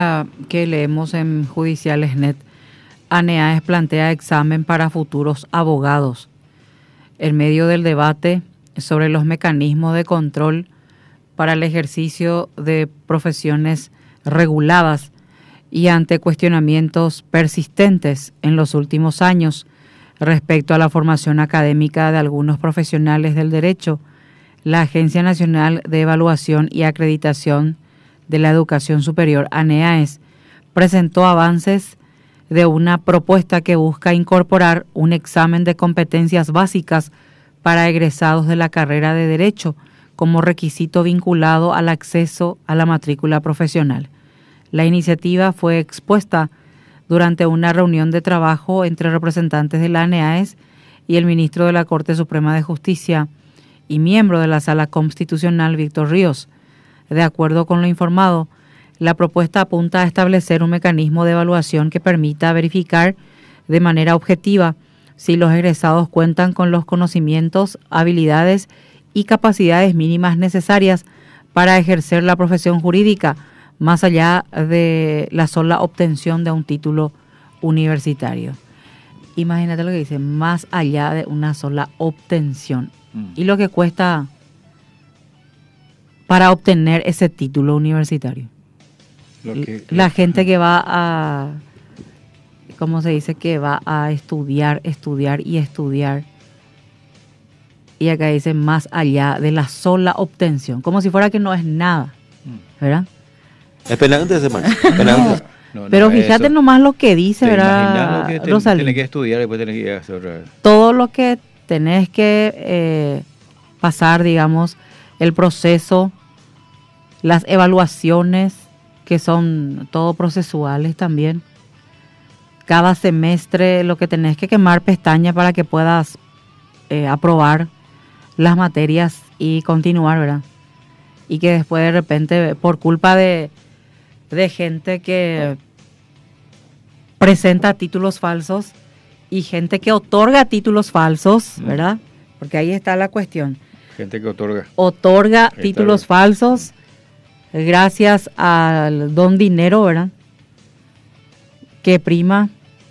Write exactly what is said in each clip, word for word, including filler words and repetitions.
Que leemos en Judiciales punto net, ANEAES plantea examen para futuros abogados. En medio del debate sobre los mecanismos de control para el ejercicio de profesiones reguladas y ante cuestionamientos persistentes en los últimos años respecto a la formación académica de algunos profesionales del derecho, la Agencia Nacional de Evaluación y Acreditación de la Educación Superior, ANEAES, presentó avances de una propuesta que busca incorporar un examen de competencias básicas para egresados de la carrera de Derecho como requisito vinculado al acceso a la matrícula profesional. La iniciativa fue expuesta durante una reunión de trabajo entre representantes de la ANEAES y el ministro de la Corte Suprema de Justicia y miembro de la Sala Constitucional, Víctor Ríos. De acuerdo con lo informado, la propuesta apunta a establecer un mecanismo de evaluación que permita verificar de manera objetiva si los egresados cuentan con los conocimientos, habilidades y capacidades mínimas necesarias para ejercer la profesión jurídica, más allá de la sola obtención de un título universitario. Imagínate lo que dice, más allá de una sola obtención. Mm. Y lo que cuesta para obtener ese título universitario. Lo que, la que, gente que va a, ¿cómo se dice? Que va a estudiar, estudiar y estudiar. Y acá dice más allá de la sola obtención, como si fuera que no es nada, ¿verdad? Es penante ese man. No, no, no, pero fíjate eso. Nomás lo que dice, ¿Te ¿verdad, lo que te, Rosalía? Tienes que estudiar y después tienes que ir a hacer otra vez. Todo lo que tenés que eh, pasar, digamos, el proceso, las evaluaciones, que son todo procesuales también. Cada semestre lo que tenés que quemar pestañas para que puedas eh, aprobar las materias y continuar, ¿verdad? Y que después de repente, por culpa de, de gente que presenta títulos falsos y gente que otorga títulos falsos, ¿verdad? Porque ahí está la cuestión. Gente que otorga. Otorga títulos falsos gracias al don dinero, ¿verdad? Que prima.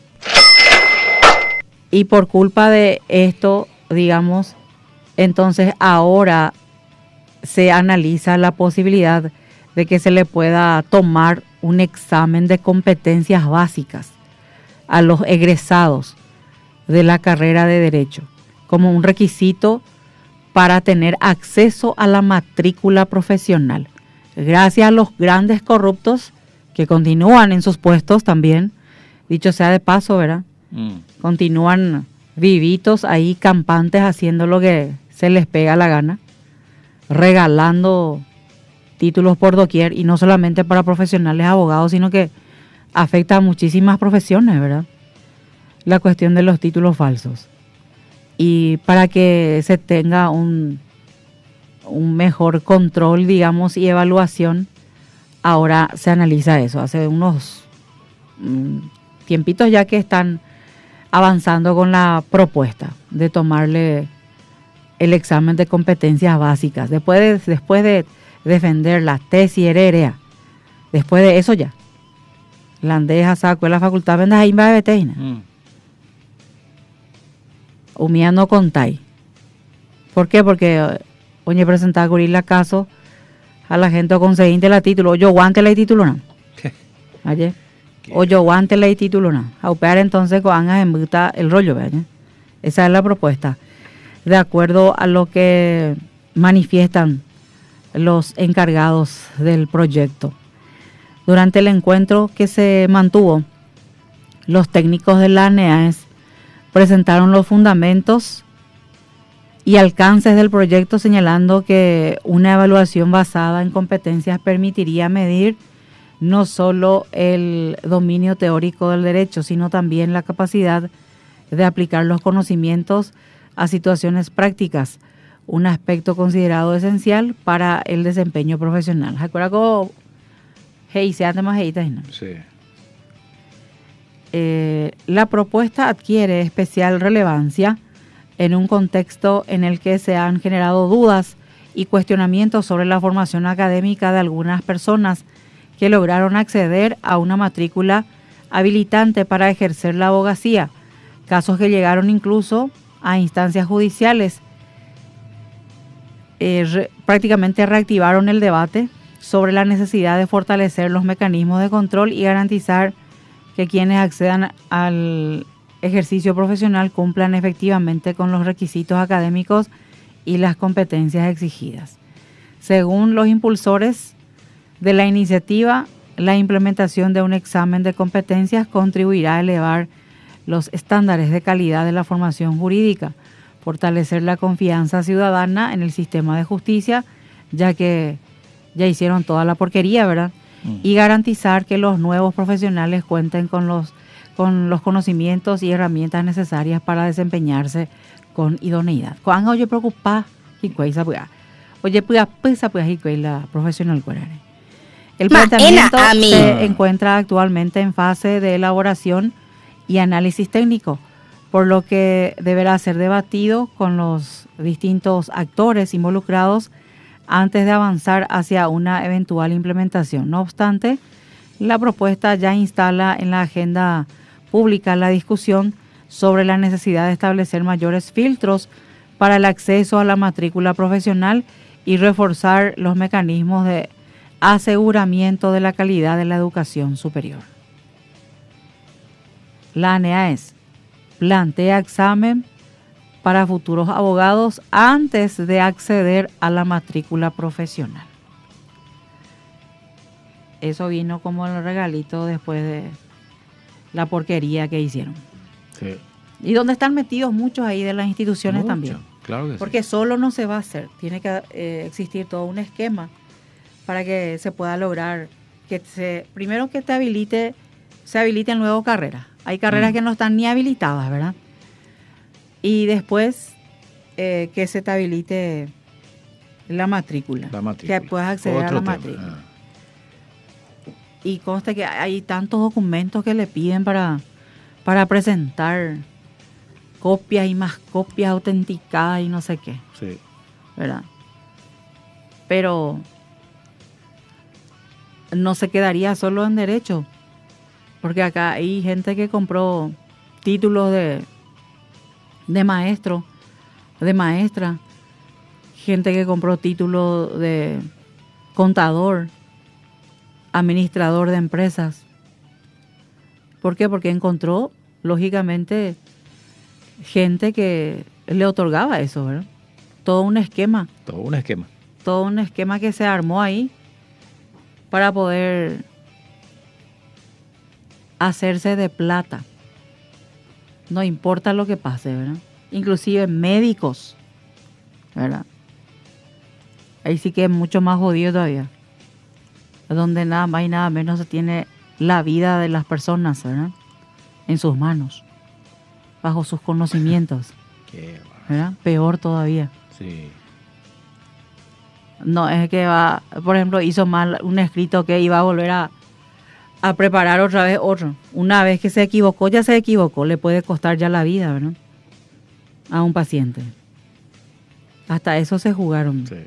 Y por culpa de esto, digamos, entonces ahora se analiza la posibilidad de que se le pueda tomar un examen de competencias básicas a los egresados de la carrera de Derecho, como un requisito para tener acceso a la matrícula profesional. Gracias a los grandes corruptos que continúan en sus puestos también, dicho sea de paso, ¿verdad? Mm. Continúan vivitos ahí, campantes, haciendo lo que se les pega la gana, regalando títulos por doquier, y no solamente para profesionales abogados, sino que afecta a muchísimas profesiones, ¿verdad? La cuestión de los títulos falsos. Y para que se tenga un, un mejor control, digamos, y evaluación, ahora se analiza eso. Hace unos mm, tiempitos ya que están avanzando con la propuesta de tomarle el examen de competencias básicas. Después de, después de defender la tesis heredera, después de eso ya, la andeja sacó la facultad de ahí va de beteina. Mm. Umía no contáis. ¿Por qué? Porque oye presentaba cubrir la caso a la gente conseguinte la título. Yo guante la título no. Ayer. O yo guante la título no. A operar entonces con Anga en el rollo, ¿verdad? Esa es la propuesta. De acuerdo a lo que manifiestan los encargados del proyecto. Durante el encuentro que se mantuvo, los técnicos de la ANEAES presentaron los fundamentos y alcances del proyecto, señalando que una evaluación basada en competencias permitiría medir no solo el dominio teórico del derecho, sino también la capacidad de aplicar los conocimientos a situaciones prácticas, un aspecto considerado esencial para el desempeño profesional. ¿Recuerda cómo hey, se hace más ¿no? Sí. Eh, la propuesta adquiere especial relevancia en un contexto en el que se han generado dudas y cuestionamientos sobre la formación académica de algunas personas que lograron acceder a una matrícula habilitante para ejercer la abogacía, casos que llegaron incluso a instancias judiciales. Eh, re, prácticamente reactivaron el debate sobre la necesidad de fortalecer los mecanismos de control y garantizar que quienes accedan al ejercicio profesional cumplan efectivamente con los requisitos académicos y las competencias exigidas. Según los impulsores de la iniciativa, la implementación de un examen de competencias contribuirá a elevar los estándares de calidad de la formación jurídica, fortalecer la confianza ciudadana en el sistema de justicia, ya que ya hicieron toda la porquería, ¿verdad? Mm. Y garantizar que los nuevos profesionales cuenten con los, con los conocimientos y herramientas necesarias para desempeñarse con idoneidad. Cuando oye preocupa, oye pues la profesional. El planteamiento se encuentra actualmente en fase de elaboración y análisis técnico, por lo que deberá ser debatido con los distintos actores involucrados antes de avanzar hacia una eventual implementación. No obstante, la propuesta ya instala en la agenda pública la discusión sobre la necesidad de establecer mayores filtros para el acceso a la matrícula profesional y reforzar los mecanismos de aseguramiento de la calidad de la educación superior. La ANEAES plantea examen para futuros abogados antes de acceder a la matrícula profesional. Eso vino como el regalito después de la porquería que hicieron. Sí. Y donde están metidos muchos ahí de las instituciones Mucho, también. Claro que Porque sí. solo no se va a hacer. Tiene que eh, existir todo un esquema para que se pueda lograr que se, primero que te habilite, se habiliten luego carreras. Hay carreras mm. que no están ni habilitadas, ¿verdad? Y después eh, que se te habilite la matrícula, la matrícula. Que puedas acceder Otro a la tema. matrícula. Ah. Y consta que hay tantos documentos que le piden para, para presentar copias y más copias autenticadas y no sé qué. Sí. ¿Verdad? Pero no se quedaría solo en derecho, porque acá hay gente que compró títulos de, de maestro, de maestra, gente que compró títulos de contador, administrador de empresas. ¿Por qué? Porque encontró, lógicamente, gente que le otorgaba eso, ¿verdad? Todo un esquema. Todo un esquema. Todo un esquema que se armó ahí para poder hacerse de plata. No importa lo que pase, ¿verdad? Inclusive médicos, ¿verdad? Ahí sí que es mucho más jodido todavía. Donde nada más y nada menos se tiene la vida de las personas, ¿verdad? En sus manos, bajo sus conocimientos. Qué ¿verdad? Peor todavía. Sí. No, es que va, por ejemplo, hizo mal un escrito que iba a volver a, a preparar otra vez otro. Una vez que se equivocó, ya se equivocó, le puede costar ya la vida, ¿verdad? A un paciente. Hasta eso se jugaron. Sí.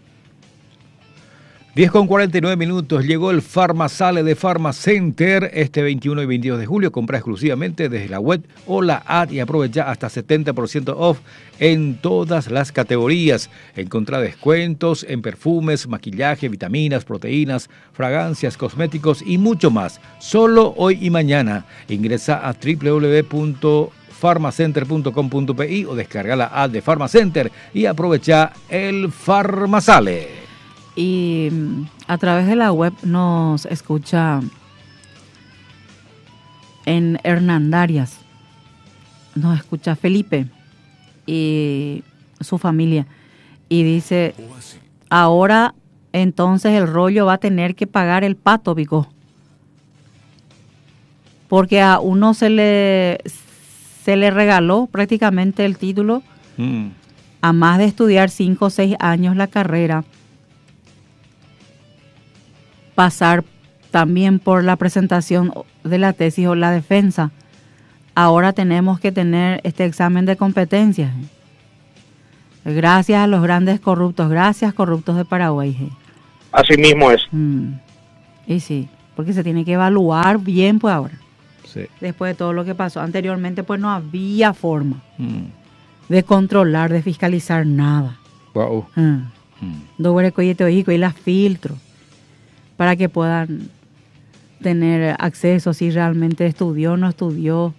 diez con cuarenta y nueve minutos, llegó el Farmasale de Pharmacenter este veintiuno y veintidós de julio. Compra exclusivamente desde la web o la app y aprovecha hasta setenta por ciento off en todas las categorías. Encontrá descuentos en perfumes, maquillaje, vitaminas, proteínas, fragancias, cosméticos y mucho más. Solo hoy y mañana. Ingresa a doble u doble u doble u punto farmacenter punto com punto pe o descarga la app de Pharmacenter y aprovecha el Farmasale. Y a través de la web nos escucha en Hernandarias, nos escucha Felipe y su familia. Y dice, ahora entonces el rollo va a tener que pagar el pato, Pico. Porque a uno se le, se le regaló prácticamente el título, mm. a más de estudiar cinco o seis años la carrera. Pasar también por la presentación de la tesis o la defensa. Ahora tenemos que tener este examen de competencias. Gracias a los grandes corruptos, gracias corruptos de Paraguay. Así mismo es. Mm. Y sí, porque se tiene que evaluar bien pues ahora. Sí. Después de todo lo que pasó. Anteriormente pues no había forma Mm. de controlar, de fiscalizar nada. Wow. Ah. Mm. Dobre coyete oico y las filtro para que puedan tener acceso si realmente estudió o no estudió,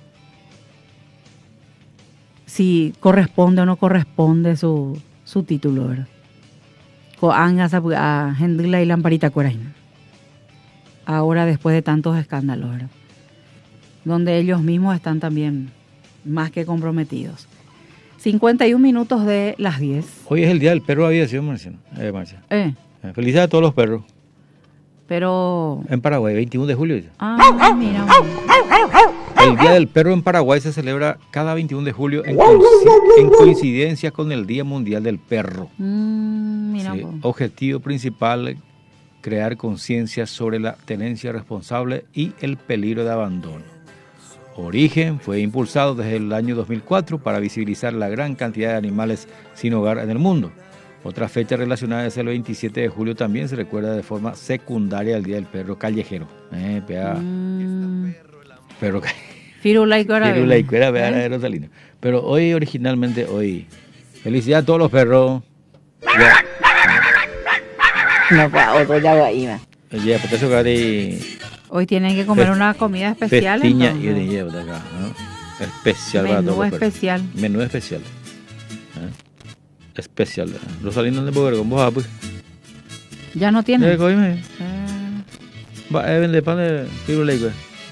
si corresponde o no corresponde su, su título, ¿verdad? Coangas a Hendrila y Lamparita Coraina. Ahora después de tantos escándalos, ¿verdad? Donde ellos mismos están también más que comprometidos. cincuenta y un minutos de las diez. Hoy es el Día del Perro de Aviación, Marcia. Eh, Marcia. Eh, Eh, Felicidades a todos los perros. pero... En Paraguay, veintiuno de julio. dice. Ah, mira. El Día del Perro en Paraguay se celebra cada veintiuno de julio en, coinci- en coincidencia con el Día Mundial del Perro. Mm, mira. Sí. po. Objetivo principal, crear conciencia sobre la tenencia responsable y el peligro de abandono. Origen fue impulsado desde el año dos mil cuatro para visibilizar la gran cantidad de animales sin hogar en el mundo. Otra fecha relacionada es el veintisiete de julio, también se recuerda de forma secundaria el Día del Perro Callejero. Eh, pea, Mm, perro callejero. Firula y Cora. Firula y Cuera, vea, ¿Eh? de Rosalino. Pero hoy, originalmente, hoy, felicidad a todos los perros. Ya, No, pues otro ya va ahí, va. ya, porque eso que Hoy tienen que comer Fest- una comida especial. festiña y entonces. de llevo de acá, ¿no? Especial para Menú todos los perros. especial. Menú especial. ¿Eh? Especial. Rosalino de Boger, con vos, pues. Ya no Eh, tienen. cógeme. Eh, Va a vender pan de firula y Cuera.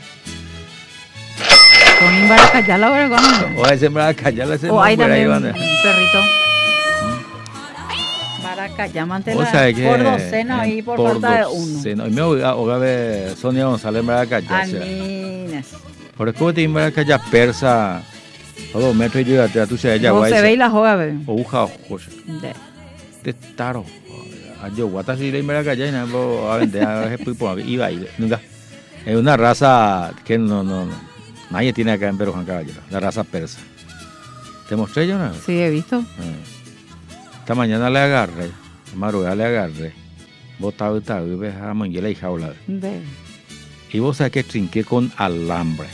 Con Imbaracayala, ¿verdad? ¿Cómo? O a sembrar callar la O hay también un semana. perrito. Baracayá, mantela O sea que por docena ahí por, falta de uno. docena. Y me voy a ahogar de Sonia González en Baracayá. o sea. Aninas. Por eso te en Baracayá persa. A dos metros y llegate a tu ciudad de Vos se ve y la joda, ve. O uja o joya. De- Te taro. A yo guata si le en Baracayá y nada, voy a vender a ese pipo. Iba ahí. Nunca. Es una raza que no, no, no. Nadie tiene acá en Perú Juan Caballero. La raza persa. ¿Te mostré yo una vez? Sí, he visto. Ah. Esta mañana le agarré, de madrugada le agarré, botado y tal, y ves a manguela y jaula. De- Y vos sabés que trinqué con alambre.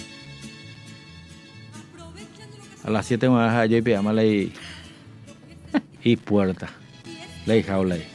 A las siete me vas a yo y pijama y, y puerta, le jaula ahí.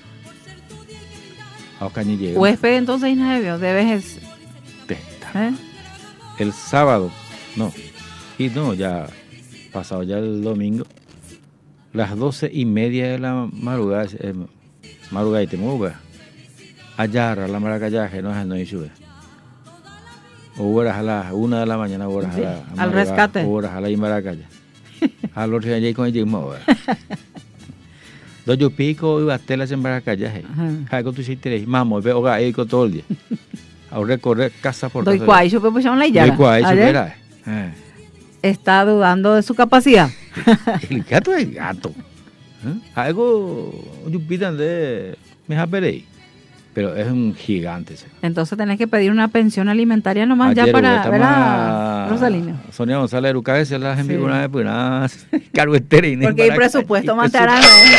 A cañi llega. Huésped, entonces, y nadie vio. Debes. Testa. ¿Eh? El sábado, no, y no, ya pasado ya el domingo, las doce y media de la madrugada, eh, madrugada y te mueve, allá la maracallaje, no es no y sube. O horas a las una de la mañana, horas Sí, a la al madrugada, rescate. horas a la Imbaracaya. A los días allí con el mismo. Dos yo pico y bastelas en Maracallaje. Ajá. Hay con tu sitio, mamá, veo hogar ahí con todo el día. A recorrer casa por Doy casa. cuay, yo pues llaman la Doy Yara. cuay, eso Ayer verá. Eh. está dudando de su capacidad. El gato es gato. ¿Eh? Algo, yo pidan de me japerei. Pero es un gigante. Ese. Entonces tenés que pedir una pensión alimentaria nomás ya Ayer, para güey, ver a estamos a- Rosalina. Sonia González de Rucá, se las envió Sí. una vez, pues nada, carguetera y Porque hay presupuesto más tarán.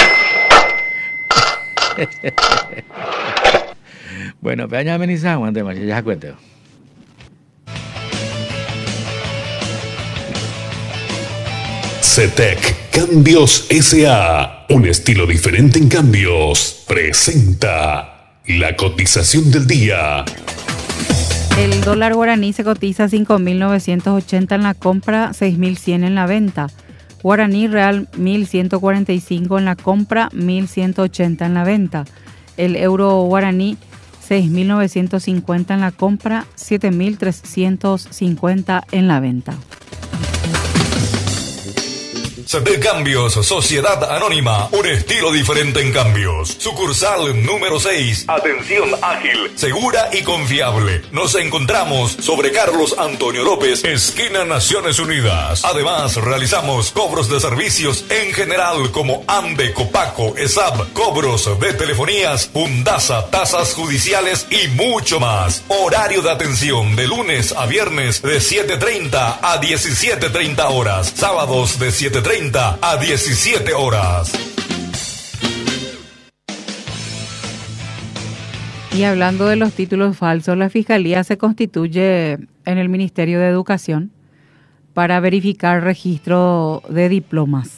Bueno, pero ya amenizamos antes, María, ya cuento. CETEC Cambios S A, un estilo diferente en cambios, presenta la cotización del día. El dólar guaraní se cotiza cinco mil novecientos ochenta en la compra, seis mil cien en la venta. Guaraní real mil ciento cuarenta y cinco en la compra, mil ciento ochenta en la venta. El euro guaraní seis mil novecientos cincuenta en la compra, siete mil trescientos cincuenta en la venta. CETEC Cambios, Sociedad Anónima, un estilo diferente en cambios. Sucursal número seis. Atención ágil, segura y confiable. Nos encontramos sobre Carlos Antonio López, esquina Naciones Unidas. Además, realizamos cobros de servicios en general como AMBE, Copaco, ESAB, cobros de telefonías, Fundasa, tasas judiciales y mucho más. Horario de atención de lunes a viernes de siete treinta a diecisiete treinta horas. Sábados de siete treinta a diecisiete horas. Y hablando de los títulos falsos, la Fiscalía se constituye en el Ministerio de Educación para verificar registro de diplomas.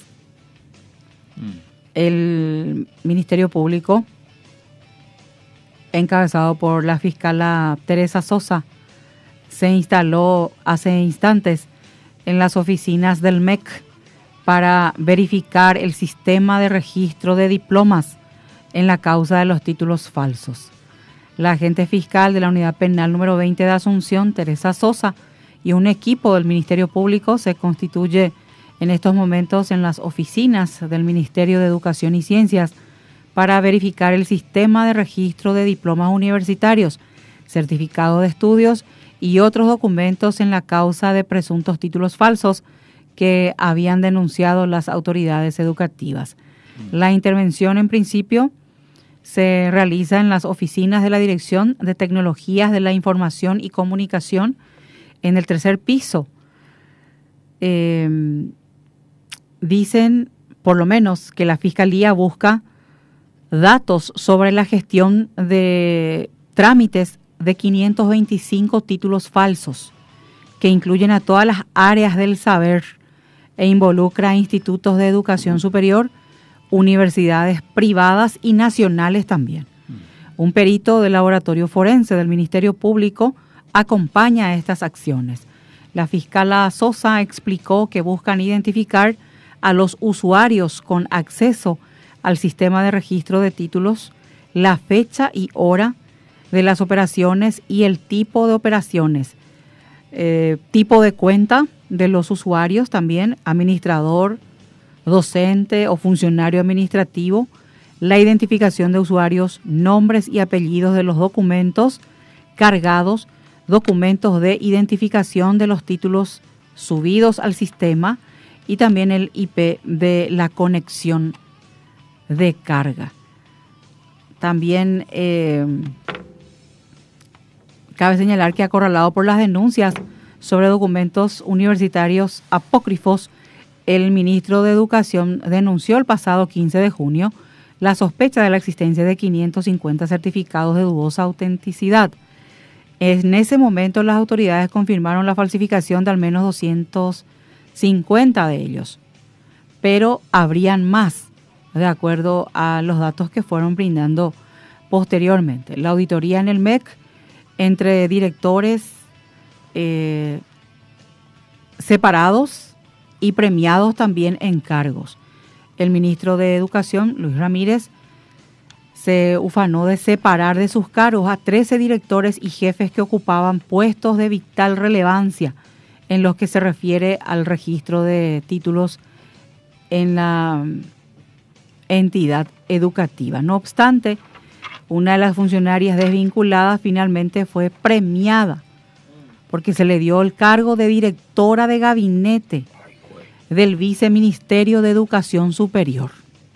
Mm. El Ministerio Público, encabezado por la fiscala Teresa Sosa, se instaló hace instantes en las oficinas del M E C para verificar el sistema de registro de diplomas en la causa de los títulos falsos. La agente fiscal de la Unidad Penal número veinte de Asunción, Teresa Sosa, y un equipo del Ministerio Público se constituye en estos momentos en las oficinas del Ministerio de Educación y Ciencias para verificar el sistema de registro de diplomas universitarios, certificado de estudios y otros documentos en la causa de presuntos títulos falsos que habían denunciado las autoridades educativas. La intervención, en principio, se realiza en las oficinas de la Dirección de Tecnologías de la Información y Comunicación en el tercer piso. Eh, dicen, por lo menos, que la Fiscalía busca datos sobre la gestión de trámites de quinientos veinticinco títulos falsos, que incluyen a todas las áreas del saber e involucra a institutos de educación superior, universidades privadas y nacionales también. Un perito del laboratorio forense del Ministerio Público acompaña a estas acciones. La fiscala Sosa explicó que buscan identificar a los usuarios con acceso al sistema de registro de títulos, la fecha y hora de las operaciones y el tipo de operaciones, eh, tipo de cuenta de los usuarios también, administrador, docente o funcionario administrativo, la identificación de usuarios, nombres y apellidos de los documentos cargados, documentos de identificación de los títulos subidos al sistema y también el I P de la conexión de carga. También eh, cabe señalar que, acorralado por las denuncias sobre documentos universitarios apócrifos, el ministro de Educación denunció el pasado quince de junio la sospecha de la existencia de quinientos cincuenta certificados de dudosa autenticidad. En ese momento las autoridades confirmaron la falsificación de al menos doscientos cincuenta de ellos, pero habrían más, de acuerdo a los datos que fueron brindando posteriormente. La auditoría en el M E C entre directores eh, separados y premiados también en cargos. El ministro de Educación, Luis Ramírez, se ufanó de separar de sus cargos a trece directores y jefes que ocupaban puestos de vital relevancia en los que se refiere al registro de títulos en la entidad educativa. No obstante, una de las funcionarias desvinculadas finalmente fue premiada porque se le dio el cargo de directora de gabinete del Viceministerio de Educación Superior.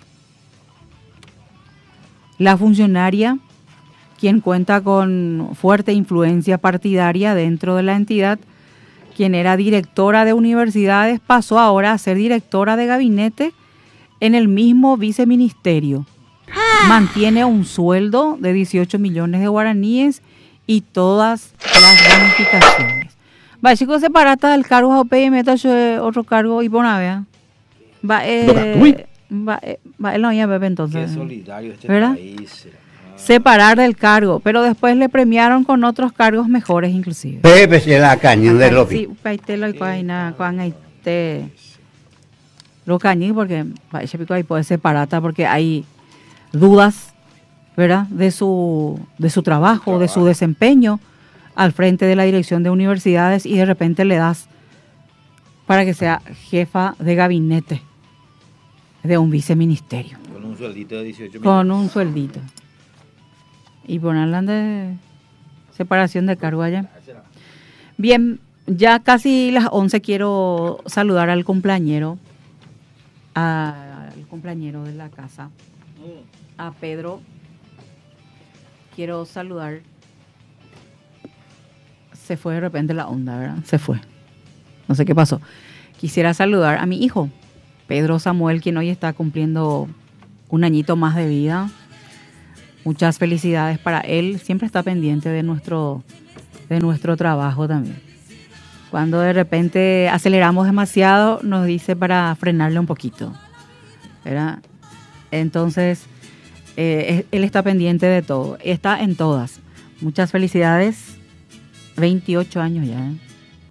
La funcionaria, quien cuenta con fuerte influencia partidaria dentro de la entidad, quien era directora de universidades, pasó ahora a ser directora de gabinete en el mismo viceministerio. Mantiene un sueldo de dieciocho millones de guaraníes y todas las bonificaciones. Va, chicos, separata del cargo a O P y meta otro cargo y pone, vea. Va, eh, va, eh, va, él no iba a beber entonces. Qué solidario este ¿verdad? País. Ah. Separar del cargo, pero después le premiaron con otros cargos mejores inclusive. Pepe se la cañón de Lopi. Sí, paitelo y coaina, coanaite. Lo cañí porque va, ese pico ahí puede ser parata porque hay dudas, ¿verdad? De su de su trabajo, trabajo, de su desempeño al frente de la dirección de universidades y de repente le das para que sea jefa de gabinete de un viceministerio. Con un sueldito de dieciocho millones. Con un sueldito. Y ponerla de separación de cargo allá. Bien, ya casi las once quiero saludar al cumpleañero, a, al cumpleañero de la casa, a Pedro. Quiero saludar. Se fue de repente la onda, ¿verdad? Se fue. No sé qué pasó. Quisiera saludar a mi hijo, Pedro Samuel, quien hoy está cumpliendo un añito más de vida. Muchas felicidades para él. Siempre está pendiente de nuestro, de nuestro trabajo también. Cuando de repente aceleramos demasiado, nos dice para frenarle un poquito, ¿verdad? Entonces, eh, él está pendiente de todo. Está en todas. Muchas felicidades. veintiocho años ya, ¿eh?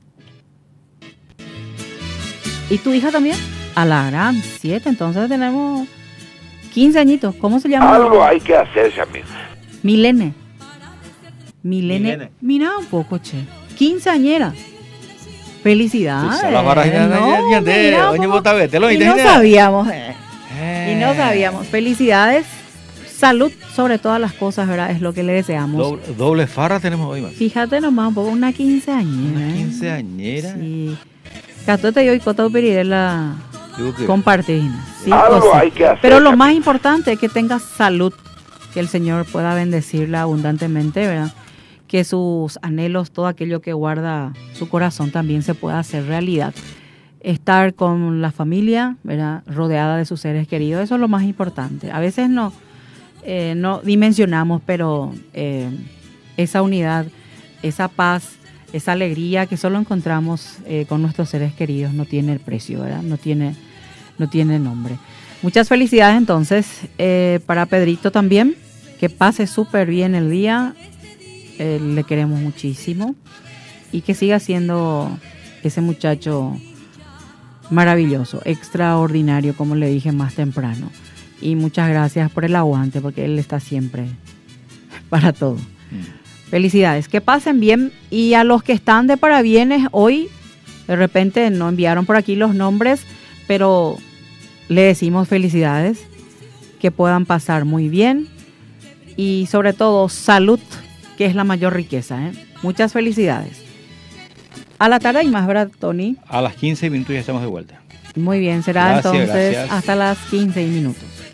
¿Y tu hija también? A la gran, siete. Entonces tenemos quince añitos. ¿Cómo se llama? Algo hay que hacer, Yamil. Milene. Milene. Milene. Mira un poco, che. Quinceañera. Felicidades. Sí, la barra ya- No, ya- ya- mira, ya- oye, poco- vos sabés, te lo y no entendés. sabíamos. eh. Eh. Y no sabíamos. Felicidades. Salud sobre todas las cosas, ¿verdad? Es lo que le deseamos. Doble, doble farra tenemos hoy, más. Fíjate nomás un poco, una quinceañera. Una ¿eh? quinceañera. Sí. Catote y hoy Cota la Digo que- compartir. Sí, Algo pues sí. hay que hacer, Pero lo Yamil. más importante es que tenga salud, que el Señor pueda bendecirla abundantemente, ¿verdad? Que sus anhelos, todo aquello que guarda su corazón también se pueda hacer realidad. Estar con la familia, ¿verdad? Rodeada de sus seres queridos, eso es lo más importante. A veces no, eh, no dimensionamos, pero eh, esa unidad, esa paz, esa alegría que solo encontramos eh, con nuestros seres queridos no tiene el precio, ¿verdad? No tiene, no tiene nombre. Muchas felicidades entonces eh, para Pedrito también, que pase súper bien el día, eh, le queremos muchísimo y que siga siendo ese muchacho maravilloso, extraordinario, como le dije más temprano. Y muchas gracias por el aguante, porque él está siempre para todo. Felicidades, que pasen bien. Y a los que están de parabienes hoy, de repente no enviaron por aquí los nombres, pero le decimos felicidades, que puedan pasar muy bien y sobre todo salud, que es la mayor riqueza, ¿eh? Muchas felicidades. A la tarde hay más, ¿verdad, Tony? A las quince minutos ya estamos de vuelta. Muy bien, será Gracias, entonces gracias. hasta las quince minutos.